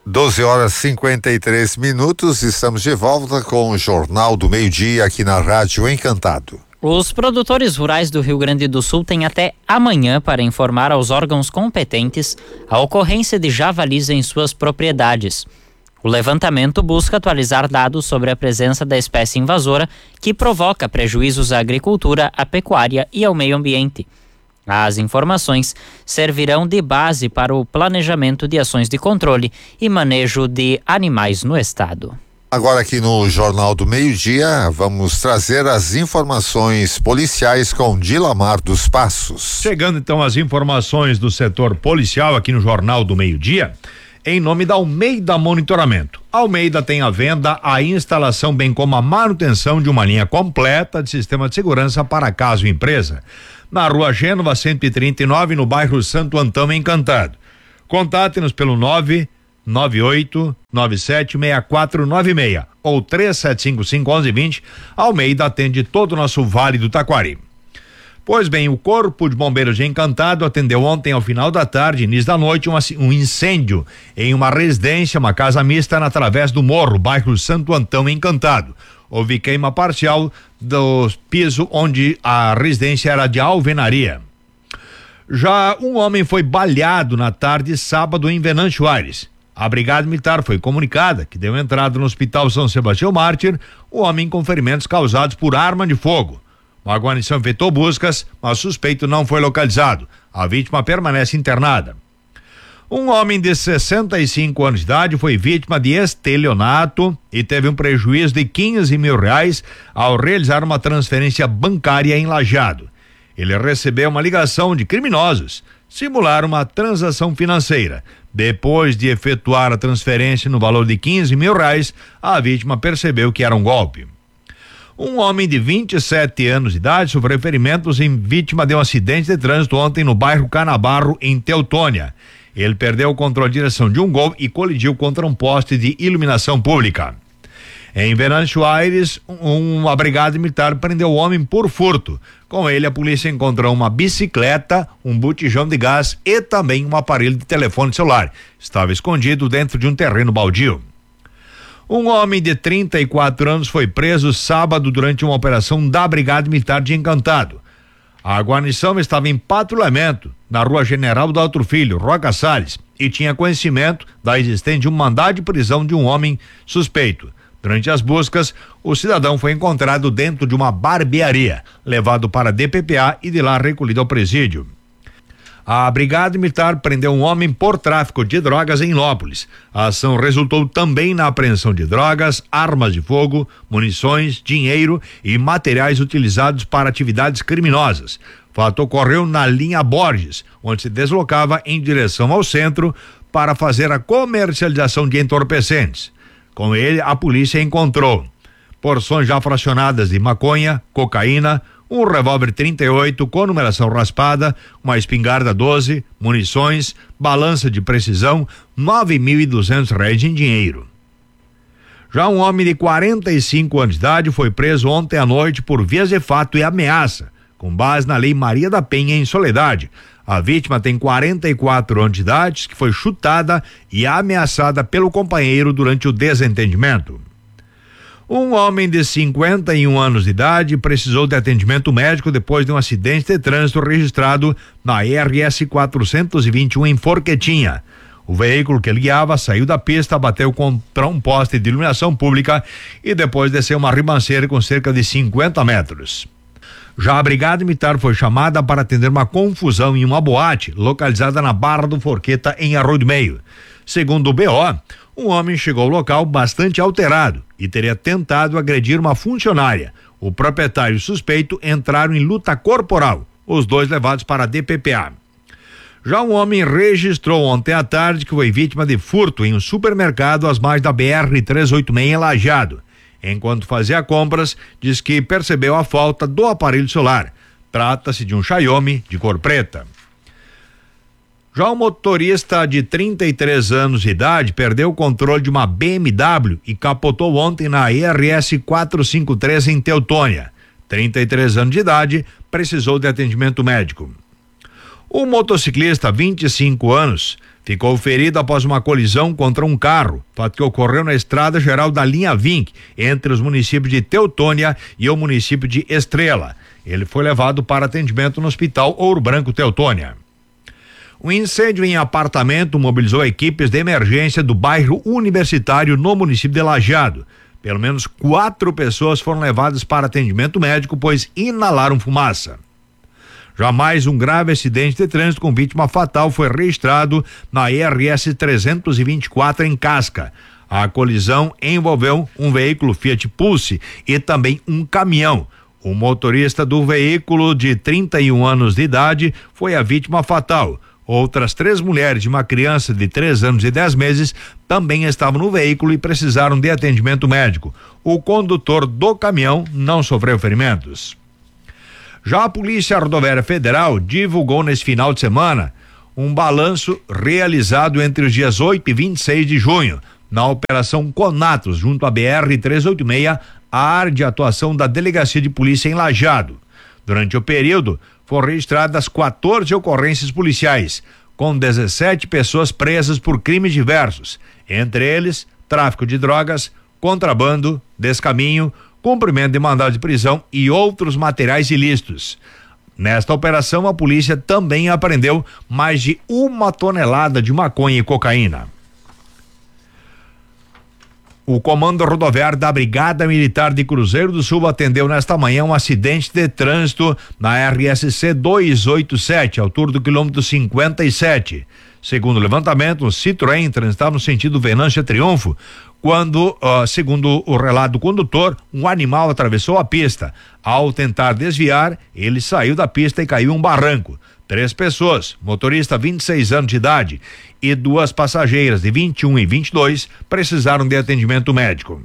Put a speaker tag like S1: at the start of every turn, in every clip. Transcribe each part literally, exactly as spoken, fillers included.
S1: doze horas e cinquenta e três minutos, estamos de volta com o Jornal do Meio-Dia aqui na Rádio Encantado.
S2: Os produtores rurais do Rio Grande do Sul têm até amanhã para informar aos órgãos competentes a ocorrência de javalis em suas propriedades. O levantamento busca atualizar dados sobre a presença da espécie invasora que provoca prejuízos à agricultura, à pecuária e ao meio ambiente. As informações servirão de base para o planejamento de ações de controle e manejo de animais no estado.
S1: Agora aqui no Jornal do Meio-Dia, vamos trazer as informações policiais com Dilamar dos Passos.
S3: Chegando então as informações do setor policial aqui no Jornal do Meio-Dia, em nome da Almeida Monitoramento. A Almeida tem à venda a instalação, bem como a manutenção de uma linha completa de sistema de segurança para casa ou empresa, na Rua Gênova cento e trinta e nove, no bairro Santo Antão, Encantado. Contate-nos pelo nove nove oito nove sete seis quatro nove seis ou três sete cinco cinco, um um dois zero. Almeida atende todo o nosso Vale do Taquari. Pois bem, o Corpo de Bombeiros de Encantado atendeu ontem ao final da tarde, início da noite, um, um incêndio em uma residência, uma casa mista na Travessa do Morro, bairro Santo Antão, Encantado. Houve queima parcial do piso onde a residência era de alvenaria. Já um homem foi baleado na tarde de sábado em Venâncio Aires. A Brigada Militar foi comunicada que deu entrada no Hospital São Sebastião Mártir o homem com ferimentos causados por arma de fogo. A guarnição efetuou buscas, mas o suspeito não foi localizado. A vítima permanece internada. Um homem de sessenta e cinco anos de idade foi vítima de estelionato e teve um prejuízo de quinze mil reais ao realizar uma transferência bancária em Lajeado. Ele recebeu uma ligação de criminosos, simular uma transação financeira. Depois de efetuar a transferência no valor de quinze mil reais, a vítima percebeu que era um golpe. Um homem de vinte e sete anos de idade sofreu ferimentos em vítima de um acidente de trânsito ontem no bairro Canabarro, em Teutônia. Ele perdeu o controle de direção de um Gol e colidiu contra um poste de iluminação pública. Em Venâncio Aires, um, uma brigada militar prendeu o homem por furto. Com ele, a polícia encontrou uma bicicleta, um botijão de gás e também um aparelho de telefone celular. Estava escondido dentro de um terreno baldio. Um homem de trinta e quatro anos foi preso sábado durante uma operação da Brigada Militar de Encantado. A guarnição estava em patrulhamento na Rua General Daltro Filho, Roca Salles, e tinha conhecimento da existência de um mandado de prisão de um homem suspeito. Durante as buscas, o cidadão foi encontrado dentro de uma barbearia, levado para a D P P A e de lá recolhido ao presídio. A Brigada Militar prendeu um homem por tráfico de drogas em Lópolis. A ação resultou também na apreensão de drogas, armas de fogo, munições, dinheiro e materiais utilizados para atividades criminosas. O fato ocorreu na linha Borges, onde se deslocava em direção ao centro para fazer a comercialização de entorpecentes. Com ele, a polícia encontrou porções já fracionadas de maconha, cocaína, um revólver trinta e oito com numeração raspada, uma espingarda doze, munições, balança de precisão, nove mil e duzentos reais em dinheiro. Já um homem de quarenta e cinco anos de idade foi preso ontem à noite por vias de fato e ameaça, com base na Lei Maria da Penha, em Soledade. A vítima tem quarenta e quatro anos de idade, que foi chutada e ameaçada pelo companheiro durante o desentendimento. Um homem de cinquenta e um anos de idade precisou de atendimento médico depois de um acidente de trânsito registrado na R S quatrocentos e vinte e um em Forquetinha. O veículo que ele guiava saiu da pista, bateu contra um poste de iluminação pública e depois desceu uma ribanceira com cerca de cinquenta metros. Já a Brigada Militar foi chamada para atender uma confusão em uma boate localizada na Barra do Forqueta, em Arroio do Meio. Segundo o B O, um homem chegou ao local bastante alterado e teria tentado agredir uma funcionária. O proprietário e o suspeito entraram em luta corporal, os dois levados para a D P P A. Já um homem registrou ontem à tarde que foi vítima de furto em um supermercado às margens da B R trezentos e oitenta e seis em Lajeado. Enquanto fazia compras, diz que percebeu a falta do aparelho celular. Trata-se de um Xiaomi de cor preta. Já um motorista de trinta e três anos de idade perdeu o controle de uma B M W e capotou ontem na R S quatrocentos e cinquenta e três em Teutônia. trinta e três anos de idade, precisou de atendimento médico. O motociclista, vinte e cinco anos, ficou ferido após uma colisão contra um carro, fato que ocorreu na estrada geral da linha vinte, entre os municípios de Teutônia e o município de Estrela. Ele foi levado para atendimento no Hospital Ouro Branco Teutônia. Um incêndio em apartamento mobilizou equipes de emergência do bairro Universitário no município de Lajeado. Pelo menos quatro pessoas foram levadas para atendimento médico, pois inalaram fumaça. Já mais um grave acidente de trânsito com vítima fatal foi registrado na E R S trezentos e vinte e quatro em Casca. A colisão envolveu um veículo Fiat Pulse e também um caminhão. O motorista do veículo, de trinta e um anos de idade, foi a vítima fatal. Outras três mulheres e uma criança de três anos e dez meses também estavam no veículo e precisaram de atendimento médico. O condutor do caminhão não sofreu ferimentos. Já a Polícia Rodoviária Federal divulgou nesse final de semana um balanço realizado entre os dias oito e vinte e seis de junho, na Operação Conatos, junto à B R trezentos e oitenta e seis, a área de atuação da Delegacia de Polícia em Lajeado. Durante o período, foram registradas quatorze ocorrências policiais, com dezessete pessoas presas por crimes diversos, entre eles tráfico de drogas, contrabando, descaminho, cumprimento de mandado de prisão e outros materiais ilícitos. Nesta operação, a polícia também apreendeu mais de uma tonelada de maconha e cocaína. O Comando Rodoviário da Brigada Militar de Cruzeiro do Sul atendeu nesta manhã um acidente de trânsito na R S C duzentos e oitenta e sete, altura do quilômetro cinquenta e sete. Segundo o levantamento, um Citroën transitava no sentido Venâncio Triunfo, quando, uh, segundo o relato do condutor, um animal atravessou a pista. Ao tentar desviar, ele saiu da pista e caiu em um barranco. Três pessoas, motorista vinte e seis anos de idade e duas passageiras de vinte e um e vinte e dois, precisaram de atendimento médico.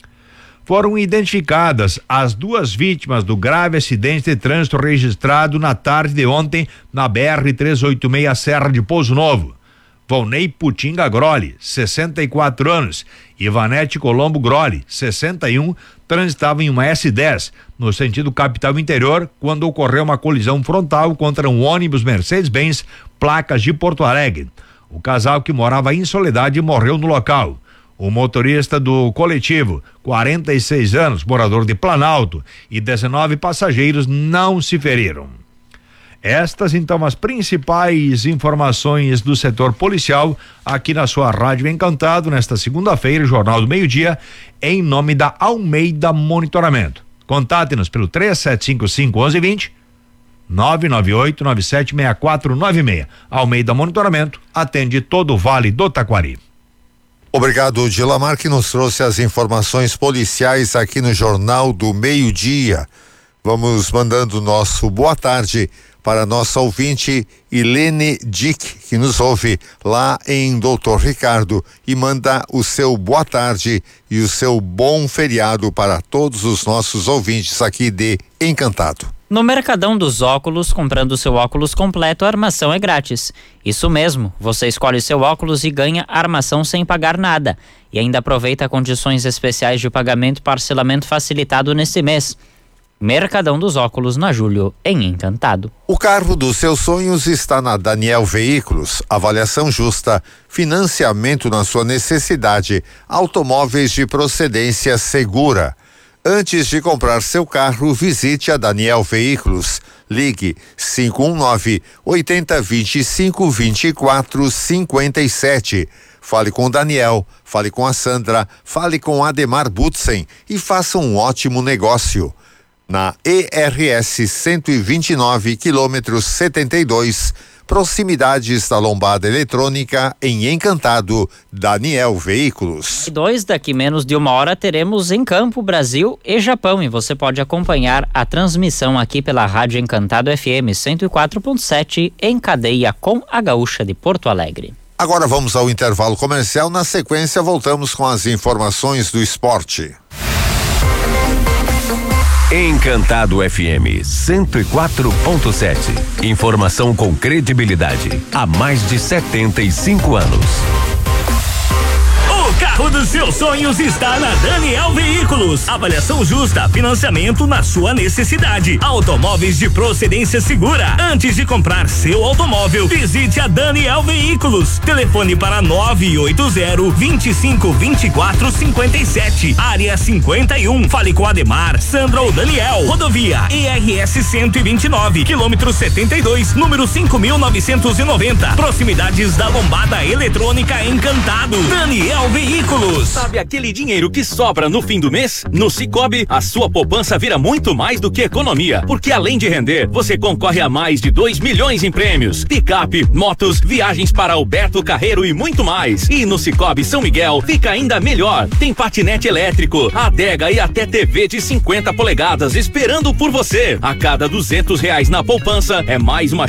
S3: Foram identificadas as duas vítimas do grave acidente de trânsito registrado na tarde de ontem na B R trezentos e oitenta e seis Serra de Pouso Novo. Volney Putinga Groli, sessenta e quatro anos, e Ivanete Colombo Groli, sessenta e um, transitavam em uma S dez, no sentido capital interior, quando ocorreu uma colisão frontal contra um ônibus Mercedes-Benz, placas de Porto Alegre. O casal, que morava em Soledade, morreu no local. O motorista do coletivo, quarenta e seis anos, morador de Planalto, e dezenove passageiros não se feriram. Estas, então, as principais informações do setor policial aqui na sua Rádio Encantado, nesta segunda-feira, Jornal do Meio-Dia, em nome da Almeida Monitoramento. Contate-nos pelo três sete cinco cinco, onze vinte, nove nove oito nove sete seis quatro nove seis. Almeida Monitoramento atende todo o Vale do Taquari.
S1: Obrigado, Dilamar, que nos trouxe as informações policiais aqui no Jornal do Meio-Dia. Vamos mandando nosso boa tarde para a nossa ouvinte Helene Dick, que nos ouve lá em Doutor Ricardo, e manda o seu boa tarde e o seu bom feriado para todos os nossos ouvintes aqui de Encantado.
S2: No Mercadão dos Óculos, comprando seu óculos completo, a armação é grátis. Isso mesmo, você escolhe seu óculos e ganha a armação sem pagar nada. E ainda aproveita condições especiais de pagamento e parcelamento facilitado nesse mês. Mercadão dos Óculos, na Júlio, em Encantado.
S1: O carro dos seus sonhos está na Daniel Veículos. Avaliação justa, financiamento na sua necessidade, automóveis de procedência segura. Antes de comprar seu carro, visite a Daniel Veículos. Ligue cinco um nove, oito zero dois cinco, dois quatro cinco sete. Fale com o Daniel, fale com a Sandra, fale com Ademar Butzen e faça um ótimo negócio. Na E R S cento e vinte e nove, quilômetro setenta e dois, proximidades da Lombada Eletrônica, em Encantado, Daniel Veículos.
S2: Dois, daqui menos de uma hora teremos em campo Brasil e Japão, e você pode acompanhar a transmissão aqui pela Rádio Encantado F M cento e quatro ponto sete, em cadeia com a Gaúcha de Porto Alegre.
S1: Agora vamos ao intervalo comercial. Na sequência, voltamos com as informações do esporte.
S4: Encantado F M cento e quatro ponto sete. Informação com credibilidade há mais de setenta e cinco anos.
S5: O carro dos seus sonhos está na Daniel Veículos. Avaliação justa, financiamento na sua necessidade. Automóveis de procedência segura. Antes de comprar seu automóvel, visite a Daniel Veículos. Telefone para nove oito zero, vinte e cinco, vinte e quatro, cinquenta e sete. Área cinquenta e um. Fale com Ademar, Sandra ou Daniel. Rodovia E R S cento e vinte e nove, quilômetro setenta e dois, número cinco mil novecentos e noventa. Proximidades da Lombada Eletrônica Encantado. Daniel Veículos.
S6: Sabe aquele dinheiro que sobra no fim do mês? No Sicoob, a sua poupança vira muito mais do que economia, porque além de render, você concorre a mais de dois milhões em prêmios, picape, motos, viagens para Alberto Carreiro e muito mais. E no Sicoob São Miguel fica ainda melhor. Tem patinete elétrico, adega e até T V de cinquenta polegadas esperando por você. A cada duzentos reais na poupança é mais uma